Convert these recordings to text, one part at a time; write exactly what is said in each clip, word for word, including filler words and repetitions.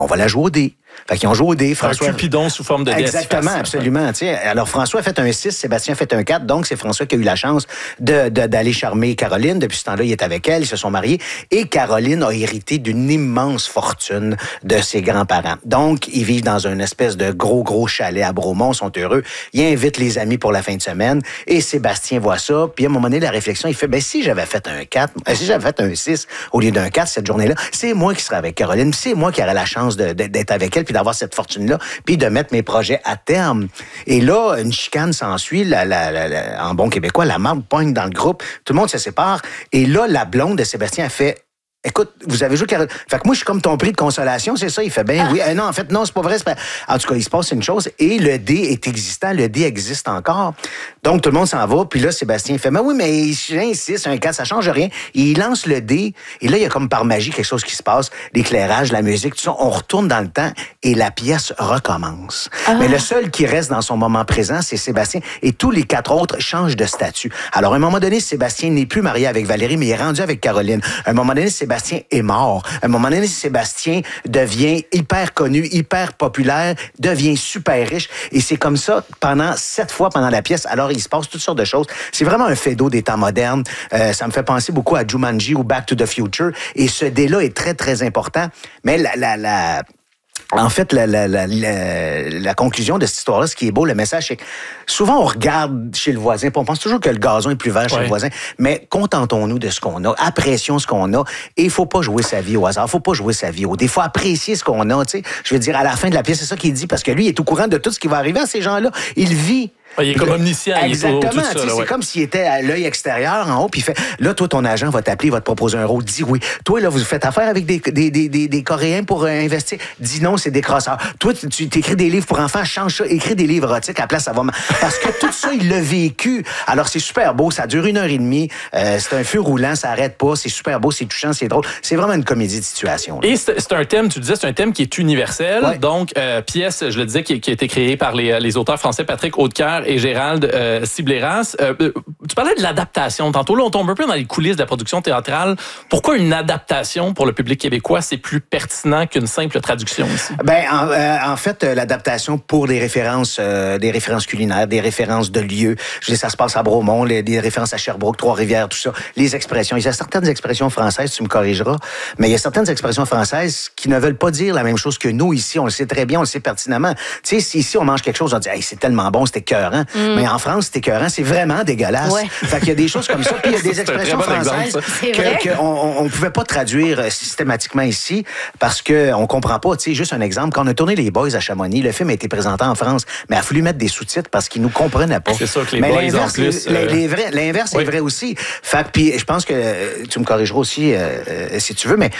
on va la jouer au dé. Fait qu'ils ont joué au dé. François... Un Cupidon sous forme de dé. Exactement, absolument. T'sais. Alors, François a fait un six, Sébastien a fait un quatre, donc c'est François qui a eu la chance de, de, d'aller charmer Caroline. Depuis ce temps-là, il est avec elle, ils se sont mariés. Et Caroline a hérité d'une immense fortune de ses grands-parents. Donc, ils vivent dans une espèce de gros, gros chalet à Bromont, sont heureux. Il invite les amis pour la fin de semaine. Et Sébastien voit ça. Puis à un moment donné, la réflexion, il fait, ben si j'avais fait un quatre, si j'avais fait un six au lieu d'un quatre cette journée-là, c'est moi qui serais avec Caroline. C'est moi qui aurais la chance de, de, d'être avec elle puis d'avoir cette fortune-là, puis de mettre mes projets à terme. Et là, une chicane s'ensuit, la, la, la, la, en bon québécois, la marde pogne dans le groupe, tout le monde se sépare, et là, la blonde de Sébastien a fait... Écoute, vous avez joué Caroline. Fait que moi, je suis comme ton prix de consolation, c'est ça? Il fait bien, ah. oui. Euh, non, en fait, non, c'est pas vrai. C'est pas... En tout cas, il se passe une chose et le dé est existant. Le dé existe encore. Donc, tout le monde s'en va. Puis là, Sébastien fait, mais oui, mais j'ai un six, un quatre, ça change rien. Et il lance le dé. Et là, il y a comme par magie quelque chose qui se passe. L'éclairage, la musique, tout ça. On retourne dans le temps et la pièce recommence. Ah. Mais le seul qui reste dans son moment présent, c'est Sébastien. Et tous les quatre autres changent de statut. Alors, à un moment donné, Sébastien n'est plus marié avec Valérie, mais il est rendu avec Caroline. À un moment donné, Sébastien est mort. À un moment donné, Sébastien devient hyper connu, hyper populaire, devient super riche. Et c'est comme ça pendant sept fois pendant la pièce. Alors, il se passe toutes sortes de choses. C'est vraiment un fait d'eau des temps modernes. Euh, ça me fait penser beaucoup à Jumanji ou Back to the Future. Et ce dé-là est très, très important. Mais la... la, la En fait, la, la, la, la, la conclusion de cette histoire-là, ce qui est beau, le message, c'est que souvent, on regarde chez le voisin, puis on pense toujours que le gazon est plus vert chez ouais. le voisin, mais contentons-nous de ce qu'on a, apprécions ce qu'on a, et il faut pas jouer sa vie au hasard, il faut pas jouer sa vie au dé, il faut apprécier ce qu'on a, tu sais. Je veux dire, à la fin de la pièce, c'est ça qu'il dit, parce que lui, il est au courant de tout ce qui va arriver à ces gens-là. Il vit. Ah, il est comme omniscient. Exactement. Il est tout ça, là, c'est ouais. comme s'il était à l'œil extérieur en haut, puis il fait, là, toi, ton agent va t'appeler, il va te proposer un rôle. Dis oui. Toi, là, vous faites affaire avec des, des, des, des, des Coréens pour euh, investir. Dis non, c'est des crosseurs. Toi, tu t'écris des livres pour enfants, change ça, écris des livres érotiques, à la place, ça va... Parce que tout ça, il l'a vécu. Alors, c'est super beau, ça dure une heure et demie, euh, c'est un feu roulant, ça arrête pas, c'est super beau, c'est touchant, c'est drôle. C'est vraiment une comédie de situation. Là. Et c'est, c'est un thème, tu disais, c'est un thème qui est universel. Ouais. Donc, euh, pièce, je le disais, qui, qui a été créée par les, les auteurs français Patrick Audecoeur et Gérald euh, Cibléras. Euh, tu parlais de l'adaptation. Tantôt, là, on tombe un peu dans les coulisses de la production théâtrale. Pourquoi une adaptation pour le public québécois, c'est plus pertinent qu'une simple traduction ici? Ben, en, euh, en fait, euh, l'adaptation pour des références, euh, des références culinaires, des références de lieux. Je veux dire, ça se passe à Bromont, les, des références à Sherbrooke, Trois-Rivières, tout ça. Les expressions. Il y a certaines expressions françaises, tu me corrigeras, mais il y a certaines expressions françaises qui ne veulent pas dire la même chose que nous ici. On le sait très bien, on le sait pertinemment. Tu sais, si ici on mange quelque chose, on dit, hey, c'est tellement bon, c'est écœurant. Mm. Mais en France, c'est écœurant, c'est vraiment dégueulasse. Ouais. Fait qu'il y a des choses comme ça, puis il y a des expressions bon françaises que, qu'on ne pouvait pas traduire systématiquement ici parce qu'on ne comprend pas. Tu sais, juste un exemple, quand on a tourné Les Boys à Chamonix, le film a été présenté en France, mais il a fallu mettre des sous-titres parce qu'ils ne nous comprenaient pas. C'est sûr que les mais Boys, l'inverse, en plus... Euh... Les, les vrais, l'inverse oui. est vrai aussi. Fait puis je pense que tu me corrigeras aussi euh, si tu veux, mais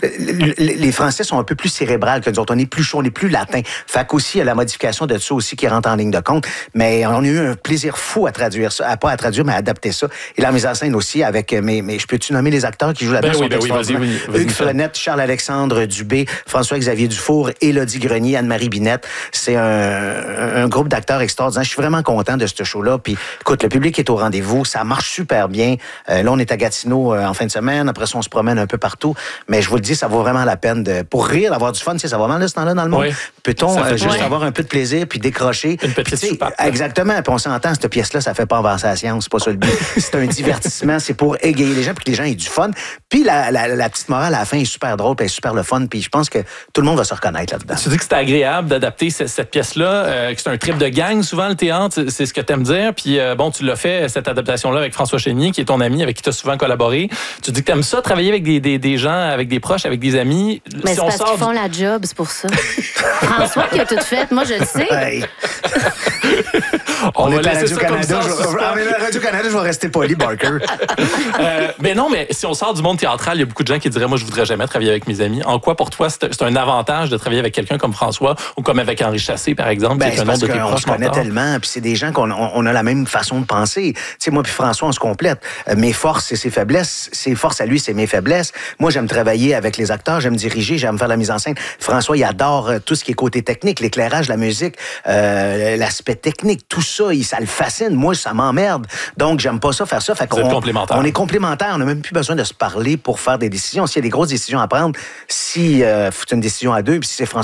les Français sont un peu plus cérébrales que nous autres. On est plus chaud, on est plus latin. Fait qu'aussi, il y a la modification de ça aussi qui rentre en ligne de compte. Mais on a eu un plaisir fou à traduire ça, à pas à traduire, mais à adapter ça. Et la mise en scène aussi avec mes, mes je peux-tu nommer les acteurs qui jouent là-dedans? Ben oui, ben oui, vas-y, vas-y, vas-y, Hugues Frenette, Charles-Alexandre Dubé, François-Xavier Dufour, Élodie Grenier, Anne-Marie Binette. C'est un, un groupe d'acteurs extraordinaires. Je suis vraiment content de ce show-là. Puis, écoute, le public est au rendez-vous. Ça marche super bien. Euh, là, on est à Gatineau euh, en fin de semaine. Après ça, on se promène un peu partout. Mais je vous le dis, ça vaut vraiment la peine de, pour rire, d'avoir du fun. Tu sais, ça va mal de ce temps-là dans le monde. Oui. Peut-on euh, juste ouais. avoir un peu de plaisir puis décrocher? Une petite puis, soupape. Exactement. Puis on s'entend, cette pièce-là, ça fait pas avancer à la science. C'est pas ça le but. C'est un divertissement. C'est pour égayer les gens puis que les gens aient du fun. Puis la, la, la petite morale à la fin est super drôle puis elle est super le fun. Puis je pense que tout le monde va se reconnaître là-dedans. Tu dis que c'était agréable d'adapter cette, cette pièce-là, euh, que c'est un trip de gang, souvent, le théâtre, c'est ce que tu aimes dire. Puis euh, bon, tu l'as fait, cette adaptation-là, avec François Chénier, qui est ton ami, avec qui tu as souvent collaboré. Tu dis que tu aimes ça, travailler avec des, des, des gens, avec des proches, avec des amis. Mais si c'est on parce sort qu'ils font du... la job, c'est pour ça. François qui a tout fait, moi je le sais. Hey. on, on est à Radio-Canada. À Radio-Canada, je vais rester poli, Barker. euh, mais non, mais si on sort du monde théâtral, il y a beaucoup de gens qui diraient, moi, je voudrais jamais travailler avec mes amis. En quoi, pour toi, c'est, c'est un avantage de travailler avec quelqu'un comme François ou comme avec Henri Chassé, par exemple, ben, qui est un parce autre de tes on proches se connaît mentors. tellement, puis c'est des gens qu'on on, on a la même façon de penser. Tu sais, moi puis François, on se complète. Euh, mes forces, c'est ses faiblesses. Ses forces à lui, c'est mes faiblesses. Moi, j'aime travailler avec les acteurs, j'aime diriger, j'aime faire la mise en scène. François, il adore euh, tout ce qui est côté technique, l'éclairage, la musique, euh, l'aspect technique, tout ça, il, ça le fascine. Moi, ça m'emmerde. Donc, j'aime pas ça, faire ça. Fait qu'on, Vous êtes complémentaires. On est complémentaires. On n'a même plus besoin de se parler pour faire des décisions. S'il y a des grosses décisions à prendre, si euh, faut une décision à deux, puis si c'est François